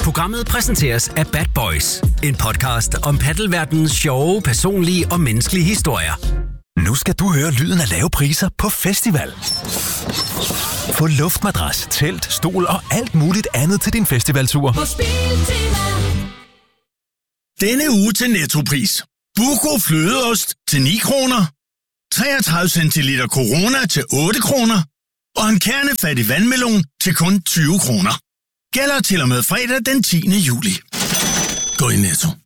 Programmet præsenteres af Bad Boys. En podcast om paddelverdenens sjove, personlige og menneskelige historier. Nu skal du høre lyden af lave priser på festival. Få luftmadras, telt, stol og alt muligt andet til din festivaltur. Denne uge til Nettopris. Buco flødeost til 9 kroner. 33 centiliter Corona til 8 kroner. Og en kernefattig vandmelon til kun 20 kroner. Gælder til og med fredag den 10. juli. Gå i Netto.